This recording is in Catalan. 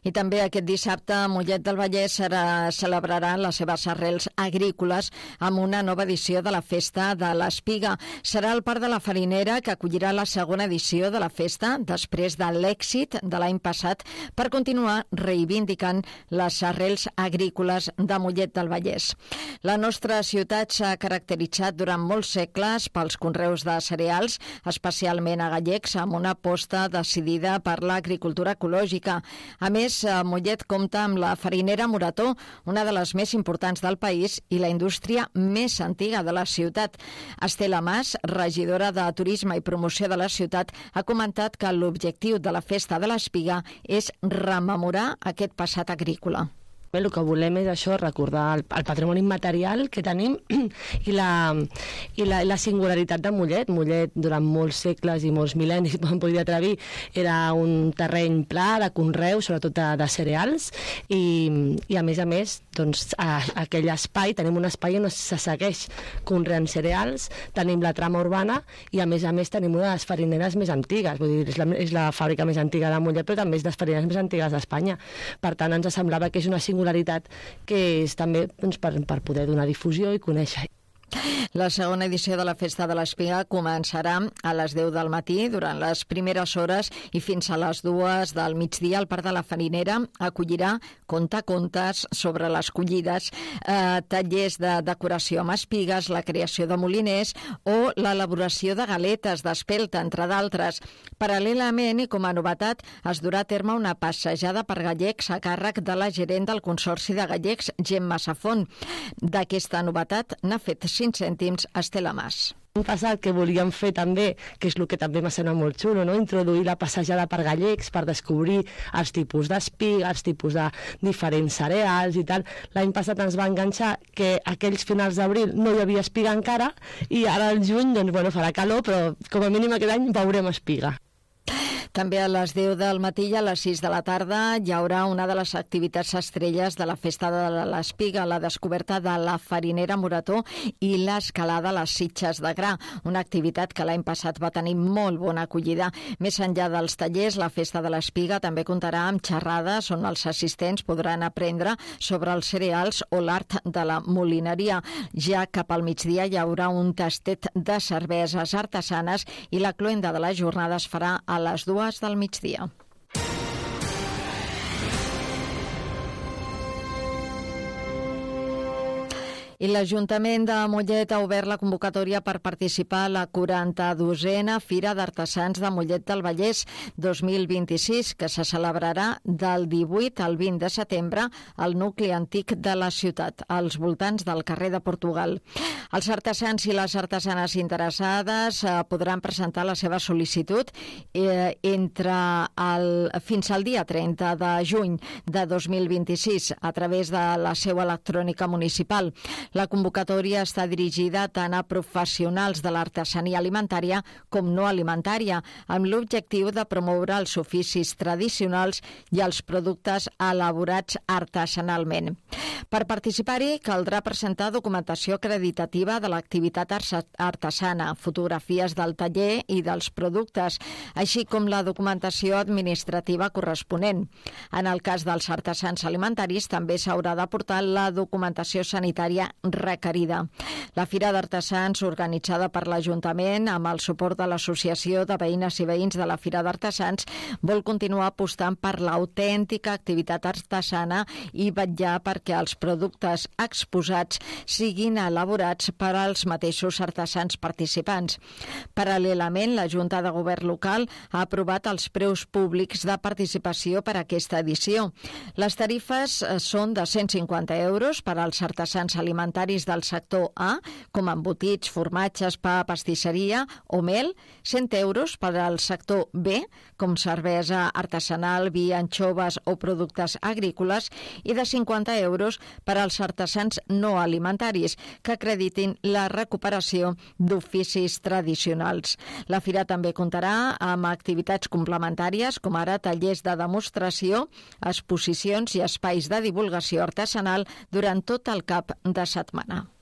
I també aquest dissabte Mollet del Vallès celebrarà les seves arrels agrícoles amb una nova edició de la Festa de l'Espiga. Serà el Parc de la Farinera que acollirà la segona edició de la festa després de l'èxit de l'any passat per continuar reivindicant les arrels agrícoles de Mollet del Vallès. La nostra ciutat s'ha caracteritzat durant molts segles pels conreus de cereals, especialment a gallecs, amb una aposta decidida per l'agricultura ecològica. A més, Mollet compta amb la farinera Morató, una de les més importants del país i la indústria més antiga de la ciutat. Estela Mas, regidora de Turisme i Promoció de la ciutat, ha comentat que l'objectiu de la Festa de l'Espiga és rememorar aquest passat agrícola. El que volem és això, recordar el patrimoni immaterial que tenim i la singularitat de Mollet. Mollet, durant molts segles i molts mil·lennis, podria atrevir, era un terreny pla de conreu, sobretot de cereals, i a més, doncs, a aquell espai, tenim un espai on se segueix conreant cereals, tenim la trama urbana i a més tenim una de les farineres més antigues, vull dir, és la fàbrica més antiga de Mollet, però també és de les farineres més antigues d'Espanya. Per tant, ens semblava que és una singularitat que és també doncs, per poder donar difusió i conèixer. La segona edició de la Festa de l'Espiga començarà a les 10 del matí durant les primeres hores i fins a les 2 del migdia. El Parc de la Farinera acollirà contes sobre les collides, tallers de decoració amb espigues, la creació de moliners o l'elaboració de galetes d'espelta, entre d'altres. Paral·lelament i com a novetat es durà a terme una passejada per gallecs a càrrec de la gerent del Consorci de Gallecs, Gemma Safont. D'aquesta novetat n'ha fet 5 cèntims Estela Mas. Un passat que volíem fer també, que és el que també m'ha semblat molt xulo, no? Introduir la passejada per gallecs, per descobrir els tipus d'espiga, els tipus de diferents cereals i tal. L'any passat ens va enganxar que aquells finals d'abril no hi havia espiga encara i ara al juny doncs, farà calor, però com a mínim aquest any veurem espiga. També a les 10 del matí i a les 6 de la tarda hi haurà una de les activitats estrelles de la Festa de l'Espiga, la descoberta de la farinera Morató i l'escalada a les Sitges de Gra, una activitat que l'any passat va tenir molt bona acollida. Més enllà dels tallers, la Festa de l'Espiga també comptarà amb xerrades on els assistents podran aprendre sobre els cereals o l'art de la molineria. Ja cap al migdia hi haurà un tastet de cerveses artesanes i la cloenda de la jornada es farà a les 2 del migdia. I l'Ajuntament de Mollet ha obert la convocatòria per participar a la 42a Fira d'Artesans de Mollet del Vallès 2026, que se celebrarà del 18 al 20 de setembre al nucli antic de la ciutat, als voltants del carrer de Portugal. Els artesans i les artesanes interessades podran presentar la seva sol·licitud fins al dia 30 de juny de 2026 a través de la seu electrònica municipal. La convocatòria està dirigida tant a professionals de l'artesania alimentària com no alimentària, amb l'objectiu de promoure els oficis tradicionals i els productes elaborats artesanalment. Per participar-hi caldrà presentar documentació acreditativa de l'activitat artesana, fotografies del taller i dels productes, així com la documentació administrativa corresponent. En el cas dels artesans alimentaris també s'haurà d'aportar la documentació sanitària requerida. La Fira d'Artesans, organitzada per l'Ajuntament amb el suport de l'Associació de Veïnes i Veïns de la Fira d'Artesans, vol continuar apostant per l'autèntica activitat artesana i vetllar perquè els productes exposats siguin elaborats per als mateixos artesans participants. Paral·lelament, la Junta de Govern local ha aprovat els preus públics de participació per a aquesta edició. Les tarifes són de 150 euros per als artesans alimentaris del sector A, com embotits, formatges, pa, pastisseria o mel, 100 euros per al sector B, com cervesa artesanal, vi, anxoves o productes agrícoles, i de 50 euros per als artesans no alimentaris que acreditin la recuperació d'oficis tradicionals. La fira també comptarà amb activitats complementàries com ara tallers de demostració, exposicions i espais de divulgació artesanal durant tot el cap de setmana.